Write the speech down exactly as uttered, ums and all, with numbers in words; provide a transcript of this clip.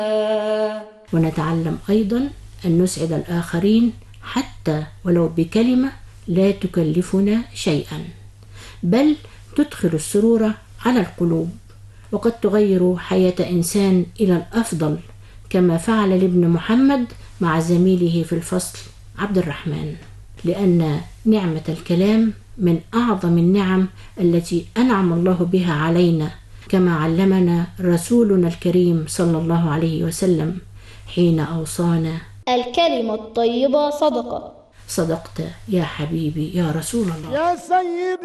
ونتعلم أيضا أن نسعد الآخرين حتى ولو بكلمة لا تكلفنا شيئا، بل تدخل السرور على القلوب، وقد تغير حياة إنسان إلى الأفضل، كما فعل لابن محمد مع زميله في الفصل عبد الرحمن، لأن نعمة الكلام من أعظم النعم التي أنعم الله بها علينا، كما علمنا رسولنا الكريم صلى الله عليه وسلم حين أوصانا: الكلمة الطيبة صدقة. صدقت يا حبيبي يا رسول الله. يا سيدي